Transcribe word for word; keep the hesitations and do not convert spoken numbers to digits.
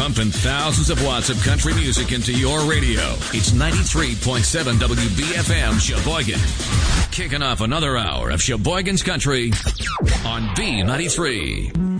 pumping thousands of watts of country music into your radio. It's ninety-three point seven W B F M Sheboygan. Kicking off another hour of Sheboygan's Country on B ninety-three.